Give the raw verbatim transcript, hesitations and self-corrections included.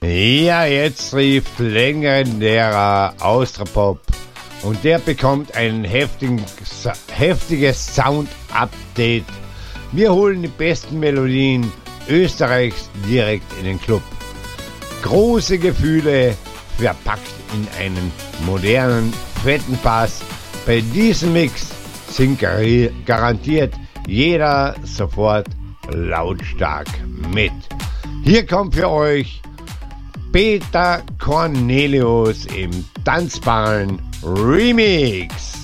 Ja, jetzt trifft legendärer Austropop und der bekommt ein heftigen, heftiges Sound-Update. Wir holen die besten Melodien Österreichs direkt in den Club. Große Gefühle verpackt in einen modernen, fetten Bass. Bei diesem Mix singt garantiert jeder sofort lautstark mit. Hier kommt für euch Peter Cornelius im tanzbaren Remix.